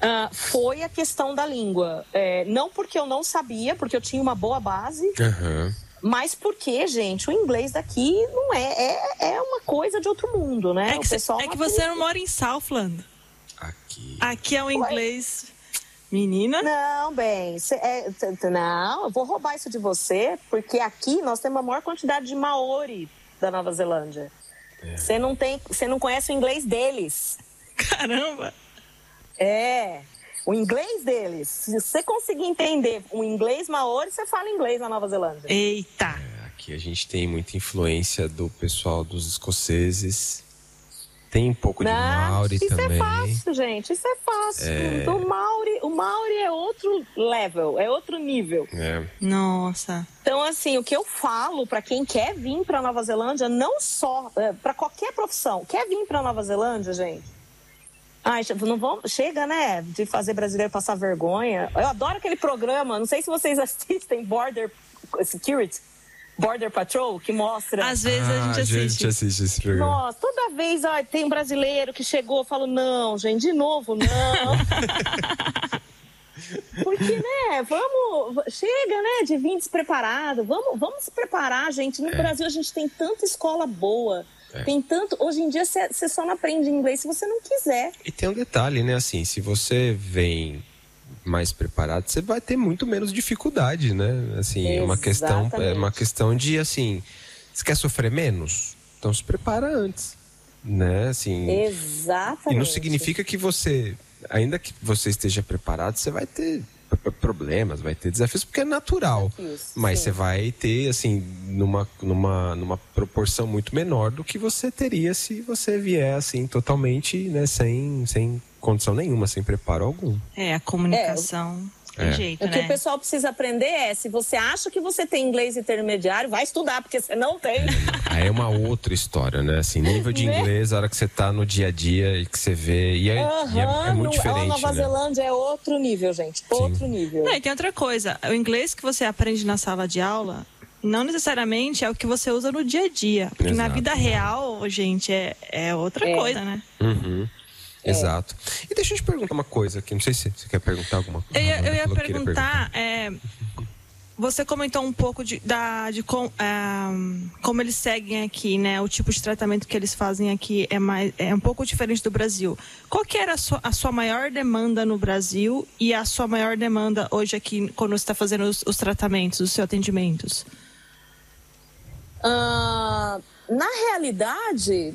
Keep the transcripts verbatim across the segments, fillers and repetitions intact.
Uh, foi a questão da língua. É, não porque eu não sabia, porque eu tinha uma boa base, Uhum. mas porque, gente, o inglês daqui não é, é, é uma coisa de outro mundo, né? É que, o pessoal cê, é que não você não mora em Southland. Aqui. Aqui é o inglês... Menina? Não, bem, cê, é, t, não, eu vou roubar isso de você, porque aqui nós temos a maior quantidade de maori da Nova Zelândia. Você é. não tem, você não conhece o inglês deles. Caramba! É, o inglês deles. Se você conseguir entender o inglês maori, você fala inglês na Nova Zelândia. Eita! É, aqui a gente tem muita influência do pessoal dos escoceses. Tem um pouco não, de Maori isso também. Isso é fácil, gente. Isso é fácil. É... O, Maori, o Maori é outro level, é outro nível. É. Nossa. Então, assim, o que eu falo para quem quer vir para Nova Zelândia, não só é, para qualquer profissão, quer vir para Nova Zelândia, gente. Ai, não vamos, chega, né, de fazer brasileiro passar vergonha. Eu adoro aquele programa, não sei se vocês assistem Border Security. Border Patrol, que mostra... Às vezes ah, a gente assiste. A gente assiste esse programa. Nossa, toda vez ó, tem um brasileiro que chegou, eu falo, não, gente, de novo, não. Porque, né, vamos... Chega, né, de vir despreparado. Vamos, vamos se preparar, gente. No é. Brasil a gente tem tanta escola boa. É. Tem tanto... Hoje em dia você só não aprende inglês se você não quiser. E tem um detalhe, né, assim, se você vem... mais preparado, você vai ter muito menos dificuldade, né? Assim, é uma questão, é uma questão de, assim, você quer sofrer menos? Então se prepara antes, né? Assim, exatamente. E não significa que você, ainda que você esteja preparado, você vai ter problemas, vai ter desafios, porque é natural. Desafios, mas sim. Você vai ter, assim, numa, numa, numa proporção muito menor do que você teria se você vier, assim, totalmente, né, sem, sem condição nenhuma, sem preparo algum. É, a comunicação... É. Tem É. jeito, o que né? o pessoal precisa aprender é, se você acha que você tem inglês intermediário, vai estudar, porque você não tem. É, aí é uma outra história, né? Assim, nível de inglês, a hora que você tá no dia a dia e que você vê, e é, uhum, e é, é muito no, diferente, a Nova né? Zelândia é outro nível, gente, outro Sim. nível. Não, e tem outra coisa, o inglês que você aprende na sala de aula, não necessariamente é o que você usa no dia a dia, porque Exato. Na vida real, gente, é, é outra é. coisa, né? Uhum. É. Exato. E deixa eu te perguntar uma coisa aqui. Não sei se você quer perguntar alguma coisa. Eu, ia, eu ia perguntar, perguntar. É, você comentou um pouco de, da, de com, é, como eles seguem aqui, né? O tipo de tratamento que eles fazem aqui é, mais, é um pouco diferente do Brasil. Qual que era a sua, a sua maior demanda no Brasil e a sua maior demanda hoje aqui, quando você está fazendo os, os tratamentos, os seus atendimentos? Uh, na realidade...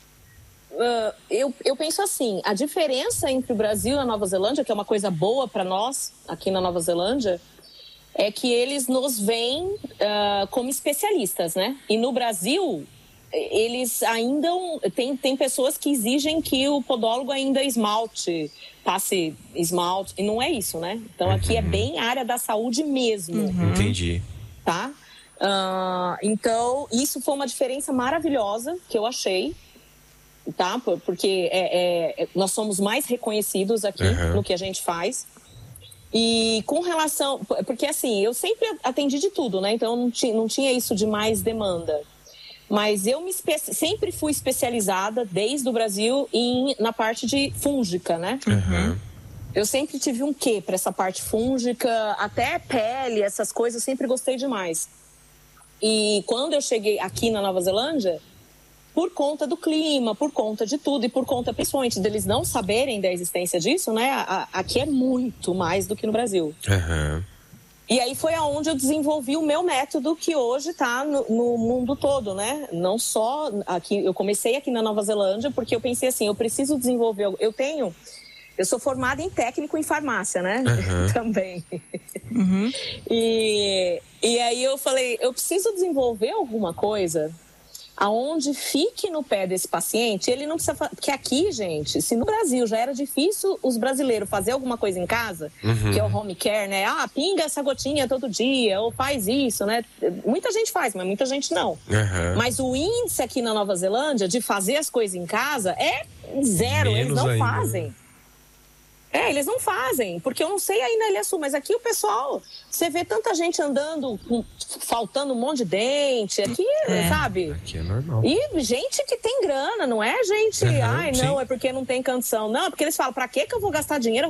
Uh, eu, eu penso assim, a diferença entre o Brasil e a Nova Zelândia, que é uma coisa boa para nós aqui na Nova Zelândia, é que eles nos veem uh, como especialistas, né? E no Brasil, eles ainda... Tem, tem pessoas que exigem que o podólogo ainda esmalte, passe esmalte, e não é isso, né? Então uhum. aqui é bem área da saúde mesmo. Uhum. Entendi. Tá? Uh, então, isso foi uma diferença maravilhosa que eu achei. Tá? Porque é, é, nós somos mais reconhecidos aqui uhum. no que a gente faz. E com relação... Porque assim, eu sempre atendi de tudo, né? Então não tinha, não tinha isso de mais demanda. Mas eu me espe... sempre fui especializada, desde o Brasil, em, na parte de fúngica, né? Uhum. Eu sempre tive um quê para essa parte fúngica, até pele, essas coisas, eu sempre gostei demais. E quando eu cheguei aqui na Nova Zelândia... Por conta do clima, por conta de tudo e por conta, principalmente, deles não saberem da existência disso, né? A, a, aqui é muito mais do que no Brasil. Uhum. E aí foi aonde eu desenvolvi o meu método que hoje está no, no mundo todo, né? Não só aqui, eu comecei aqui na Nova Zelândia porque eu pensei assim, eu preciso desenvolver, eu tenho, eu sou formada em técnico em farmácia, né? Uhum. Também. Uhum. E, e aí eu falei, eu preciso desenvolver alguma coisa aonde fique no pé desse paciente, ele não precisa... Porque aqui, gente, se no Brasil já era difícil os brasileiros fazer alguma coisa em casa, uhum. que é o home care, né? Ah, pinga essa gotinha todo dia, ou faz isso, né? Muita gente faz, mas muita gente não. Uhum. Mas o índice aqui na Nova Zelândia de fazer as coisas em casa é zero, Menos eles não ainda. fazem. É, eles não fazem, porque eu não sei aí na Ilha Sul, mas aqui o pessoal, você vê tanta gente andando, com, faltando um monte de dente, aqui, é. sabe? Aqui é normal. E gente que tem grana, não é gente, uhum, ai, não, sim. é porque não tem condição. Não, é porque eles falam, pra que que eu vou gastar dinheiro